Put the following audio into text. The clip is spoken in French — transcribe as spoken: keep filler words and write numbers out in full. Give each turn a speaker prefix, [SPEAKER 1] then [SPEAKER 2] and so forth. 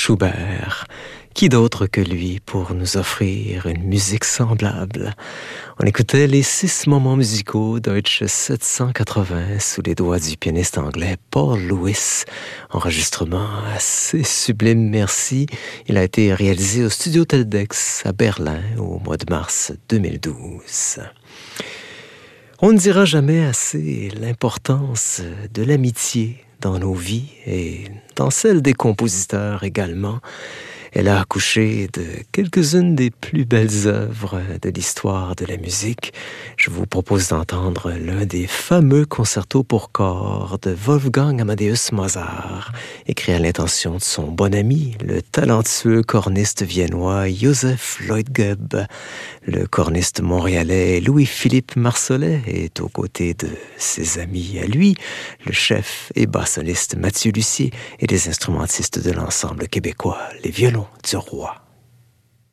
[SPEAKER 1] Schubert. Qui d'autre que lui pour nous offrir une musique semblable? On écoutait les six moments musicaux Deutsche sept cent quatre-vingts sous les doigts du pianiste anglais Paul Lewis. Enregistrement assez sublime, merci. Il a été réalisé au studio Teldex à Berlin au mois de mars deux mille douze. On ne dira jamais assez l'importance de l'amitié dans nos vies et dans celle des compositeurs également. Elle a accouché de quelques-unes des plus belles œuvres de l'histoire de la musique. Je vous propose d'entendre l'un des fameux concertos pour corps de Wolfgang Amadeus Mozart, écrit à l'intention de son bon ami, le talentueux corniste viennois Joseph Leutgeb. Le corniste montréalais Louis-Philippe Marsollet est aux côtés de ses amis à lui, le chef et bassoniste Mathieu Lussier et les instrumentistes de l'ensemble québécois, les Violons du Roi.